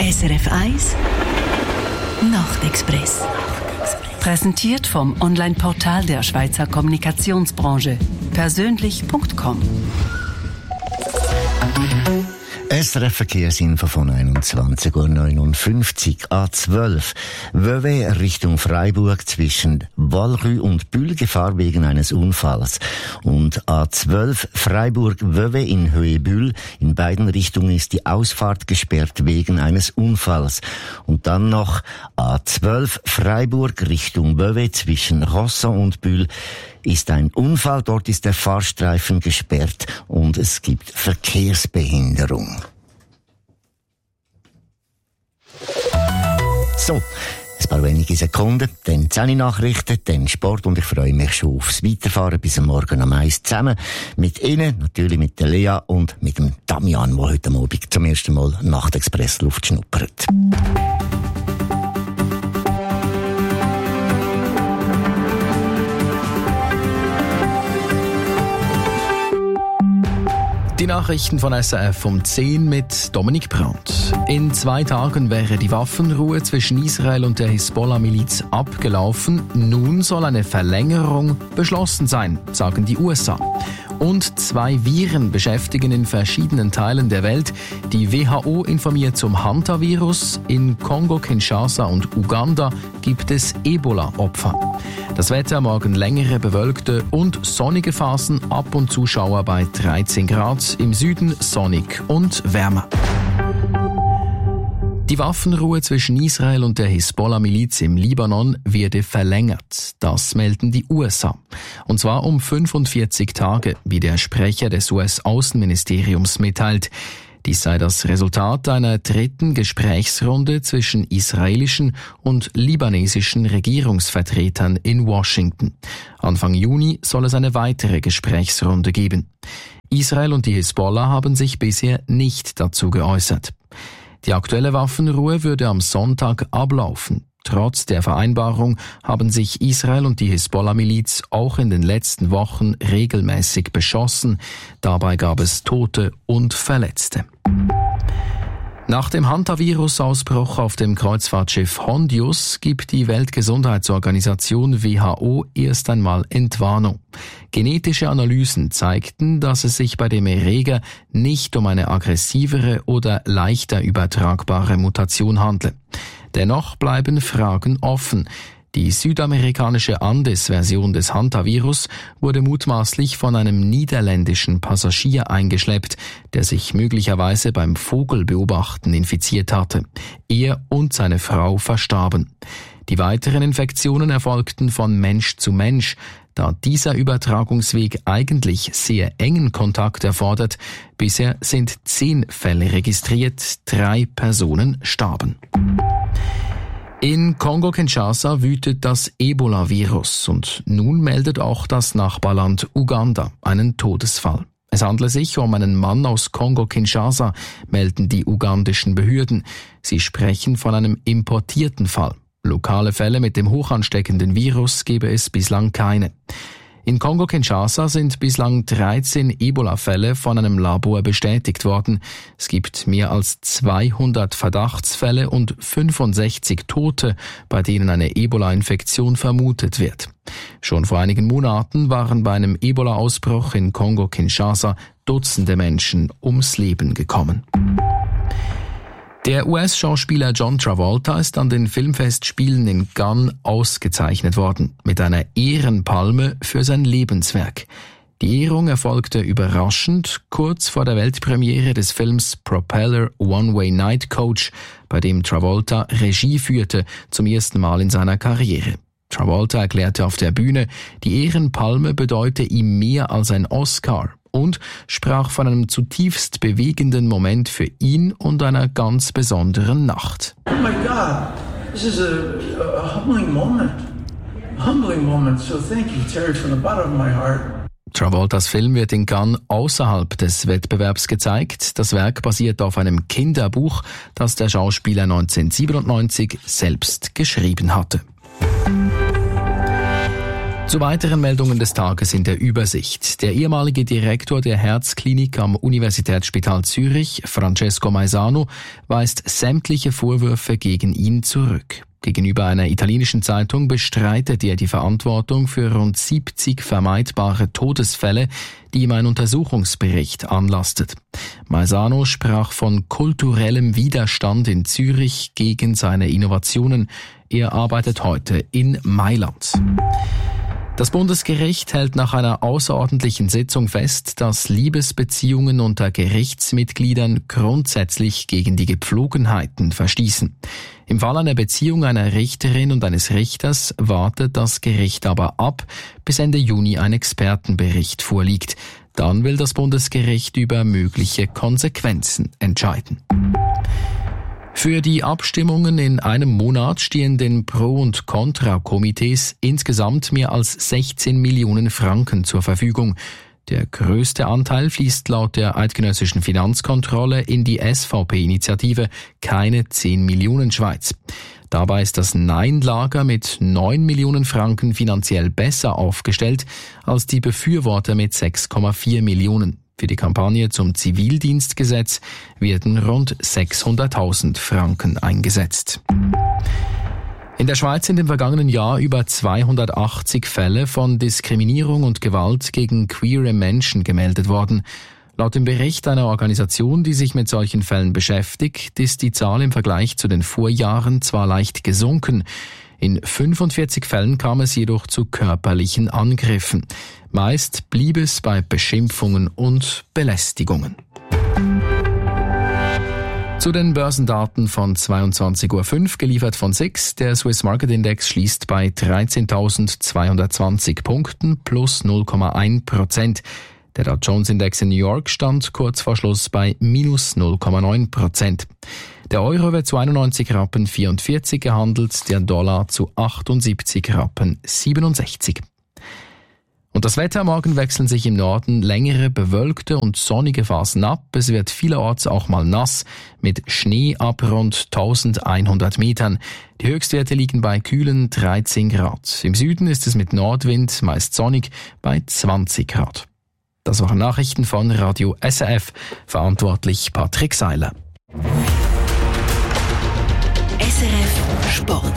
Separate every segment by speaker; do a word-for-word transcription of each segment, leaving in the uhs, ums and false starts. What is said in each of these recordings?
Speaker 1: S R F eins Nachtexpress. Präsentiert vom Online-Portal der Schweizer Kommunikationsbranche. Persönlich Punkt com.
Speaker 2: S R F Verkehrsinfo von einundzwanzig Uhr neunundfünfzig. A zwölf. Vevey Richtung Freiburg zwischen Valrue und Bühl Gefahr wegen eines Unfalls. Und A zwölf Freiburg-Vevey in Höhe Bühl. In beiden Richtungen ist die Ausfahrt gesperrt wegen eines Unfalls. Und dann noch A zwölf Freiburg Richtung Vevey zwischen Rosson und Bühl. Ist ein Unfall, dort ist der Fahrstreifen gesperrt und es gibt Verkehrsbehinderung. So, ein paar wenige Sekunden, dann zehn Nachrichten, dann Sport und ich freue mich schon aufs Weiterfahren bis am Morgen am eins zusammen mit Ihnen, natürlich mit der Lea und mit dem Damian, der heute Abend zum ersten Mal Nachtexpress-Luft schnuppert.
Speaker 3: Die Nachrichten von S R F um zehn mit Dominik Brandt. In zwei Tagen wäre die Waffenruhe zwischen Israel und der Hisbollah-Miliz abgelaufen. Nun soll eine Verlängerung beschlossen sein, sagen die U S A. Und zwei Viren beschäftigen in verschiedenen Teilen der Welt. Die W H O informiert zum Hantavirus. In Kongo, Kinshasa und Uganda gibt es Ebola-Opfer. Das Wetter, morgen längere bewölkte und sonnige Phasen, ab und zu Schauer bei dreizehn Grad, im Süden sonnig und wärmer. Die Waffenruhe zwischen Israel und der Hisbollah-Miliz im Libanon werde verlängert. Das melden die U S A. Und zwar um fünfundvierzig Tage, wie der Sprecher des U S-Außenministeriums mitteilt. Dies sei das Resultat einer dritten Gesprächsrunde zwischen israelischen und libanesischen Regierungsvertretern in Washington. Anfang Juni soll es eine weitere Gesprächsrunde geben. Israel und die Hisbollah haben sich bisher nicht dazu geäußert. Die aktuelle Waffenruhe würde am Sonntag ablaufen. Trotz der Vereinbarung haben sich Israel und die Hisbollah-Miliz auch in den letzten Wochen regelmäßig beschossen. Dabei gab es Tote und Verletzte. Nach dem Hantavirus-Ausbruch auf dem Kreuzfahrtschiff Hondius gibt die Weltgesundheitsorganisation W H O erst einmal Entwarnung. Genetische Analysen zeigten, dass es sich bei dem Erreger nicht um eine aggressivere oder leichter übertragbare Mutation handle. Dennoch bleiben Fragen offen. Die südamerikanische Andes-Version des Hantavirus wurde mutmaßlich von einem niederländischen Passagier eingeschleppt, der sich möglicherweise beim Vogelbeobachten infiziert hatte. Er und seine Frau verstarben. Die weiteren Infektionen erfolgten von Mensch zu Mensch. Da dieser Übertragungsweg eigentlich sehr engen Kontakt erfordert. Bisher sind zehn Fälle registriert, drei Personen starben. In Kongo-Kinshasa wütet das Ebola-Virus und nun meldet auch das Nachbarland Uganda einen Todesfall. Es handle sich um einen Mann aus Kongo-Kinshasa, melden die ugandischen Behörden. Sie sprechen von einem importierten Fall. Lokale Fälle mit dem hochansteckenden Virus gebe es bislang keine. In Kongo-Kinshasa sind bislang dreizehn Ebola-Fälle von einem Labor bestätigt worden. Es gibt mehr als zweihundert Verdachtsfälle und fünfundsechzig Tote, bei denen eine Ebola-Infektion vermutet wird. Schon vor einigen Monaten waren bei einem Ebola-Ausbruch in Kongo-Kinshasa Dutzende Menschen ums Leben gekommen. Der U S-Schauspieler John Travolta ist an den Filmfestspielen in Cannes ausgezeichnet worden, mit einer Ehrenpalme für sein Lebenswerk. Die Ehrung erfolgte überraschend, kurz vor der Weltpremiere des Films Propeller One-Way Night Coach, bei dem Travolta Regie führte, zum ersten Mal in seiner Karriere. Travolta erklärte auf der Bühne, die Ehrenpalme bedeute ihm mehr als ein Oscar und sprach von einem zutiefst bewegenden Moment für ihn und einer ganz besonderen Nacht.
Speaker 4: Oh my God, this is a, a humbling moment. A humbling moment, so thank you, Terry, from the bottom of my heart.
Speaker 3: Travoltas Film wird in Cannes außerhalb des Wettbewerbs gezeigt. Das Werk basiert auf einem Kinderbuch, das der Schauspieler neunzehnhundertsiebenundneunzig selbst geschrieben hatte. Zu weiteren Meldungen des Tages in der Übersicht. Der ehemalige Direktor der Herzklinik am Universitätsspital Zürich, Francesco Maisano, weist sämtliche Vorwürfe gegen ihn zurück. Gegenüber einer italienischen Zeitung bestreitet er die Verantwortung für rund siebzig vermeidbare Todesfälle, die ihm ein Untersuchungsbericht anlastet. Maisano sprach von kulturellem Widerstand in Zürich gegen seine Innovationen. Er arbeitet heute in Mailand. Das Bundesgericht hält nach einer außerordentlichen Sitzung fest, dass Liebesbeziehungen unter Gerichtsmitgliedern grundsätzlich gegen die Gepflogenheiten verstießen. Im Fall einer Beziehung einer Richterin und eines Richters wartet das Gericht aber ab, bis Ende Juni ein Expertenbericht vorliegt. Dann will das Bundesgericht über mögliche Konsequenzen entscheiden. Für die Abstimmungen in einem Monat stehen den Pro- und Contra-Komitees insgesamt mehr als sechzehn Millionen Franken zur Verfügung. Der größte Anteil fließt laut der eidgenössischen Finanzkontrolle in die S V P-Initiative Keine zehn Millionen Schweiz. Dabei ist das Nein-Lager mit neun Millionen Franken finanziell besser aufgestellt als die Befürworter mit sechs Komma vier Millionen. Für die Kampagne zum Zivildienstgesetz werden rund sechshunderttausend Franken eingesetzt. In der Schweiz sind im vergangenen Jahr über zweihundertachtzig Fälle von Diskriminierung und Gewalt gegen queere Menschen gemeldet worden. Laut dem Bericht einer Organisation, die sich mit solchen Fällen beschäftigt, ist die Zahl im Vergleich zu den Vorjahren zwar leicht gesunken. In fünfundvierzig Fällen kam es jedoch zu körperlichen Angriffen. Meist blieb es bei Beschimpfungen und Belästigungen. Zu den Börsendaten von zweiundzwanzig Uhr fünf, geliefert von S I X. Der Swiss Market Index schließt bei dreizehntausendzweihundertzwanzig Punkten plus null Komma eins Prozent. Der Dow Jones Index in New York stand kurz vor Schluss bei minus null Komma neun Prozent. Der Euro wird zu einundneunzig Rappen vierundvierzig gehandelt, der Dollar zu achtundsiebzig Rappen siebenundsechzig. Und das Wetter: Morgen wechseln sich im Norden längere, bewölkte und sonnige Phasen ab. Es wird vielerorts auch mal nass, mit Schnee ab rund eintausendeinhundert Metern. Die Höchstwerte liegen bei kühlen dreizehn Grad. Im Süden ist es mit Nordwind meist sonnig bei zwanzig Grad. Das waren Nachrichten von Radio S R F, verantwortlich Patrick Seiler.
Speaker 1: S R F Sport.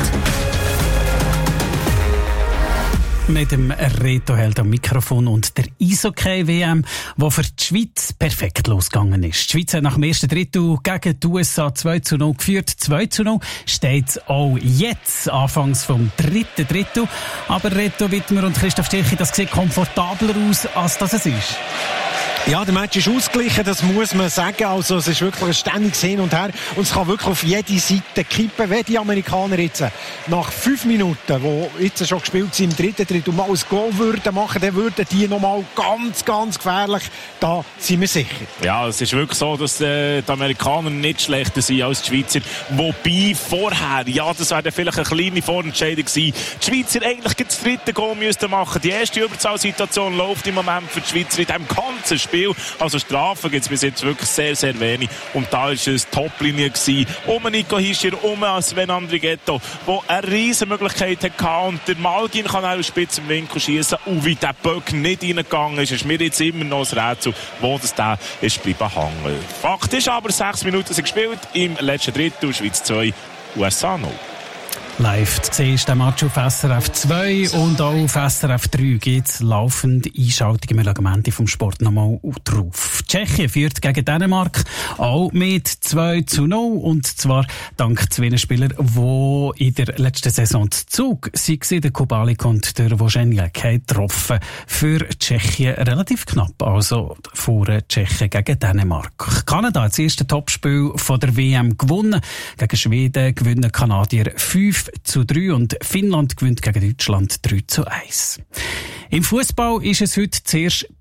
Speaker 5: Mit dem Reto-Held am Mikrofon und der Eishockey-W M, die für die Schweiz perfekt losgegangen ist. Die Schweiz hat nach dem ersten Drittel gegen die U S A zwei zu null geführt. zwei zu null steht es auch jetzt, anfangs vom dritten Drittel. Aber Reto Wittmer und Christoph Stilchi, das sieht komfortabler aus, als das es ist.
Speaker 6: Ja, der Match ist ausgeglichen, das muss man sagen. Also, es ist wirklich ein ständiges Hin und Her. Und es kann wirklich auf jede Seite kippen, wenn die Amerikaner jetzt nach fünf Minuten, die jetzt schon gespielt sind, im dritten Drittel mal ein Goal würden machen, dann würden die nochmal ganz, ganz gefährlich. Da sind wir sicher.
Speaker 7: Ja, es ist wirklich so, dass äh, die Amerikaner nicht schlechter sind als die Schweizer. Wobei vorher, ja, das wäre vielleicht eine kleine Vorentscheidung gewesen. Die Schweizer eigentlich das dritte Goal müssten machen. Die erste Überzahlsituation läuft im Moment für die Schweizer in diesem ganzen Spiel. Also Strafen gibt es bis jetzt wirklich sehr, sehr wenig. Und da war es eine Top-Linie gewesen. Um Nico Hischier, um Sven Andrighetto, der eine riesen Möglichkeit hatte. Und der Malgin kann auch spitz im Winkel schießen. Und wie der Böck nicht reingegangen ist, ist mir jetzt immer noch ein Rätsel, wo das da ist bleiben hängen. Fakt ist aber, sechs Minuten sind gespielt im letzten Drittel. Schweiz zwei, U S A null.
Speaker 5: Live zu sehen ist der Match auf S R F zwei und auch auf S R F drei gibt es laufende Einschaltungen. Wir schauen am Ende vom Sport nochmal drauf. Tschechien führt gegen Dänemark auch mit zwei zu null und zwar dank zwei Spielern, die in der letzten Saison zu Zug waren. Der Kubalik und der Wozniak haben getroffen. Für Tschechien relativ knapp, also vor Tschechien gegen Dänemark. Kanada hat das erste Topspiel von der W M gewonnen. Gegen Schweden gewinnen Kanadier fünf zu drei und Finnland gewinnt gegen Deutschland drei zu eins. Im Fußball ist es heute zuerst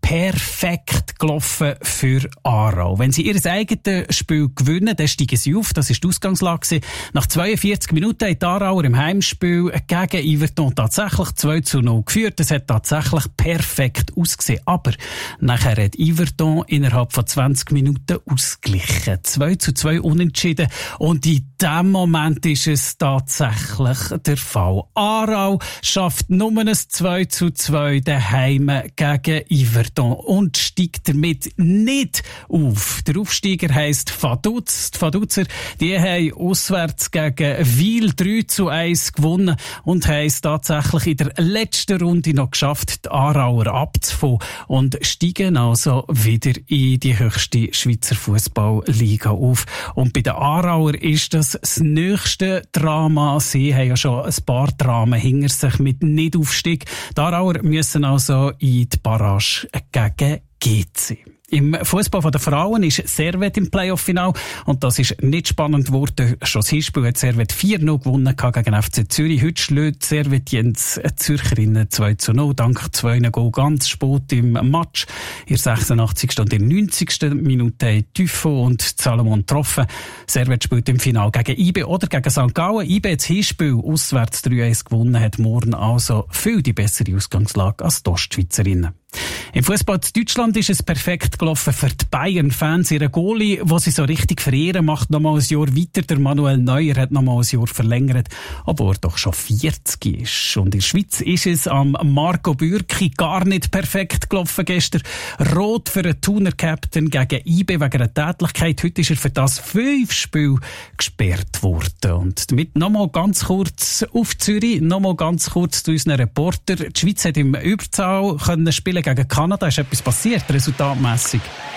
Speaker 5: perfekt gelaufen für Aarau. Wenn sie ihr eigenes Spiel gewinnen, dann steigen sie auf. Das war die Ausgangslage. Nach zweiundvierzig Minuten hat die Aarauer im Heimspiel gegen Yverton tatsächlich zwei zu null geführt. Es hat tatsächlich perfekt ausgesehen. Aber nachher hat Yverton innerhalb von zwanzig Minuten ausgeglichen. zwei zu zwei unentschieden. Und in diesem Moment ist es tatsächlich der Fall. Aarau schafft nur ein zwei zu zwei daheim gegen Yverton und steigt damit nicht auf. Der Aufsteiger heisst Vaduz. Die Vaduzer, die haben auswärts gegen Wil drei zu eins gewonnen und haben es tatsächlich in der letzten Runde noch geschafft, die Aarauer abzufangen und steigen also wieder in die höchste Schweizer Fußballliga auf. Und bei den Aarauer ist das das nächste Drama. Sie haben ja schon ein paar Dramen hinter sich mit Nicht-Aufstieg. Die Aarauer müssen also in die Barrage gegen G C. Im Fußball der Frauen ist Servet im Playoff-Final und das ist nicht spannend geworden. Schon das Hinspiel hat Servet vier null gewonnen gegen F C Zürich. Heute schlägt Servet die Zürcherinnen zwei zu null dank zwei Goal ganz spät im Match. In der sechsundachtzigsten und in der neunzigsten Minute haben Typho und Salomon getroffen. Servet spielt im Final gegen I B oder gegen Sankt Gallen. I B hat das Hinspiel auswärts drei eins gewonnen, hat morgen also viel die bessere Ausgangslage als die Ostschweizerinnen. Im Fußball in Deutschland ist es perfekt gelaufen für die Bayern-Fans. Ihre Goalie, die sie so richtig verehren, macht noch mal ein Jahr weiter. Der Manuel Neuer hat noch mal ein Jahr verlängert, obwohl er doch schon vierzig ist. Und in der Schweiz ist es am Marco Bürki gar nicht perfekt gelaufen gestern. Rot für den Thuner-Captain gegen I B wegen einer Tätlichkeit. Heute ist er für das fünf Spiel gesperrt worden. Und damit noch mal ganz kurz auf Zürich, noch mal ganz kurz zu unseren Reporter. Die Schweiz hat im Überzahl können spielen gegen Kanada. Ist etwas passiert, resultatmässig?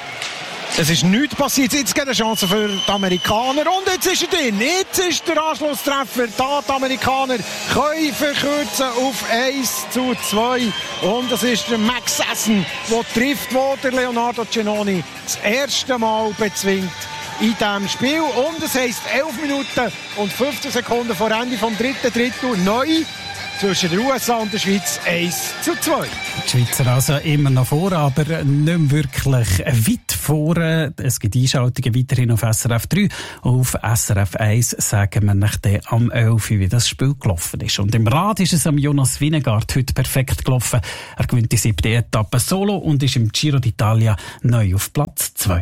Speaker 6: Es ist nichts passiert. Jetzt gibt es eine Chance für die Amerikaner. Und jetzt ist er drin. Jetzt ist der Anschlusstreffer. Da die Amerikaner können verkürzen auf eins zu zwei. Und das ist der Max Essen, der trifft, wo der Leonardo Giannoni das erste Mal bezwingt in diesem Spiel. Und es heisst elf Minuten und fünfzehn Sekunden vor Ende vom dritten Drittel neu zwischen den U S A und der Schweiz eins zu zwei.
Speaker 5: Die Schweizer also immer noch vor, aber nicht mehr wirklich weit vor. Es gibt Einschaltungen weiterhin auf S R F drei. Auf S R F eins sagen wir nach dem am elf wie das Spiel gelaufen ist. Und im Rad ist es am Jonas Vingegaard heute perfekt gelaufen. Er gewinnt die siebte Etappe solo und ist im Giro d'Italia neu auf Platz zwei.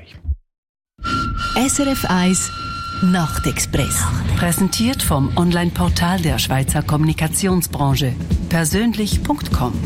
Speaker 1: S R F eins Nachtexpress. Präsentiert vom Online-Portal der Schweizer Kommunikationsbranche. Persönlich Punkt com.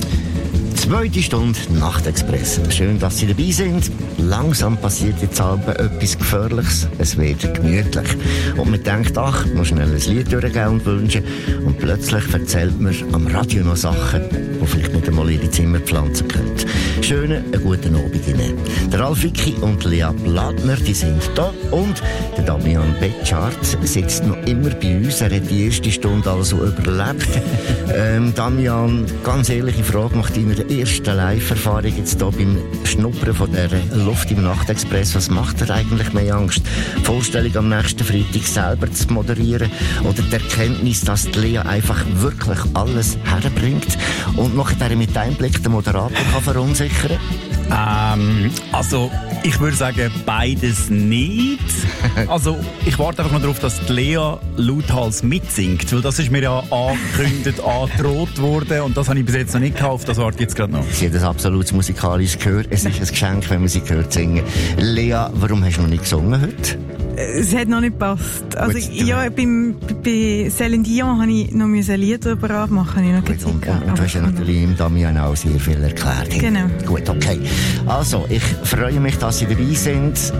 Speaker 2: Zweite Stunde Nachtexpress. Schön, dass Sie dabei sind. Langsam passiert jetzt aber etwas Gefährliches. Es wird gemütlich. Und man denkt, ach, man muss schnell ein Lied durchgehen und wünschen. Und plötzlich erzählt man am Radio noch Sachen, die vielleicht nicht einmal in die Zimmer pflanzen können. Schönen, einen guten Abend Ihnen. Der Ralf Wicki und Lea Blattner, die sind da. Und der Damian Betschart sitzt noch immer bei uns. Er hat die erste Stunde also überlebt. ähm, Damian, ganz ehrliche Frage, macht Ihnen erste Live-Erfahrung jetzt hier beim Schnuppern von der Luft im Nachtexpress. Was macht er eigentlich mehr Angst? Die Vorstellung am nächsten Freitag selber zu moderieren oder die Erkenntnis, dass die Lea einfach wirklich alles herbringt und nachher mit Einblick den Moderator kann verunsichern?
Speaker 8: Ähm, also ich würde sagen, beides nicht. Also ich warte einfach noch darauf, dass die Lea lauthals mitsingt, weil das ist mir ja angekündigt, angedroht worden und das habe ich bis jetzt noch nicht gekauft, das warte ich jetzt gerade noch.
Speaker 2: Sie hat ein absolutes musikalisches Gehör. Es ist ein Geschenk, wenn man sie hört singen. Lea, warum hast du noch nicht gesungen heute?
Speaker 9: Es hat noch nicht gepasst. Also,
Speaker 2: Gut,
Speaker 9: ja, beim, bei Céline Dion habe ich noch ein Lied darüber machen. Ich noch
Speaker 2: Gut, und, und, und du hast ja natürlich im Damian auch sehr viel erklärt.
Speaker 9: Genau.
Speaker 2: Gut, okay. Also, ich freue mich, dass Sie dabei sind.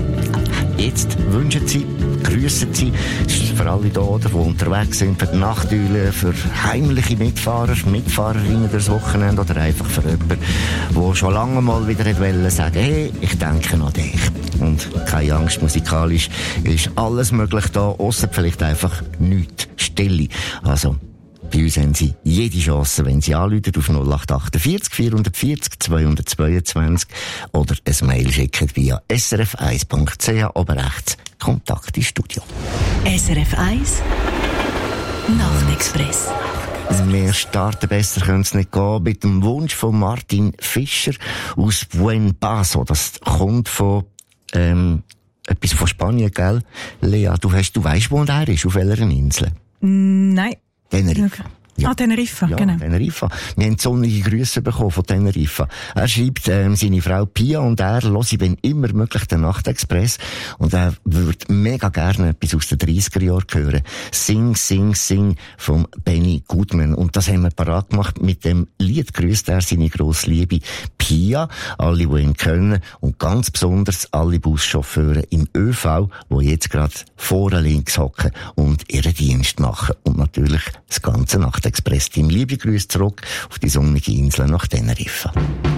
Speaker 2: Jetzt wünschen Sie, grüssen Sie, für alle da, die unterwegs sind, für die Nachteulen, für heimliche Mitfahrer, Mitfahrerinnen durchs Wochenende oder einfach für jemanden, der schon lange mal wieder wollte sagen, hey, ich denke an dich. Und keine Angst, musikalisch ist alles möglich da, ausser vielleicht einfach nichts, Stille. Also, bei uns haben Sie jede Chance, wenn Sie anrufen auf null acht achtundvierzig vierhundertvierzig zweihundertzweiundzwanzig oder ein Mail schicken via s r f eins punkt c h, oben rechts, Kontakt ins Studio.
Speaker 1: S R F eins Nachtexpress.
Speaker 2: Wir starten besser, können es nicht gehen, mit dem Wunsch von Martin Fischer aus Buen Paso. Das kommt von, ähm, etwas von Spanien, gell? Lea, du weißt, du weißt, wo er ist, auf welcher Insel?
Speaker 9: Nein.
Speaker 2: Tenerife.
Speaker 9: Okay. Ja. Ah, Teneriffa,
Speaker 2: ja,
Speaker 9: genau.
Speaker 2: Teneriffa. Wir haben sonnige Grüße bekommen von Teneriffa. Er schreibt, ähm, seine Frau Pia und er hören, wenn immer möglich, den Nachtexpress. Und er würde mega gerne etwas aus den dreissiger Jahren hören. Sing, Sing, Sing vom Benny Goodman. Und das haben wir parat gemacht. Mit dem Lied grüßt er seine grosse Liebe Pia, alle, die ihn kennen. Und ganz besonders alle Buschauffeure im ÖV, die jetzt gerade vorne links hocken und ihren Dienst machen. Und natürlich das ganze Nacht Express-Team. Liebe Grüße zurück auf die sonnige Insel nach Teneriffa.